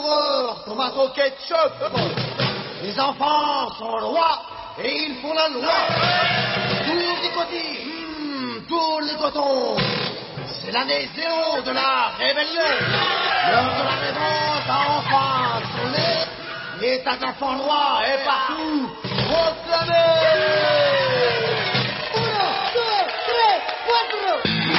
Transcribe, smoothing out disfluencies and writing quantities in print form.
horreur, tomato ketchup. Les enfants sont rois et ils font la loi. Tous les côtés, tous les cotons. C'est l'année zéro de la rébellion. L'heure de la révolte a enfin sonné. L'état d'enfant roi est partout proclamé.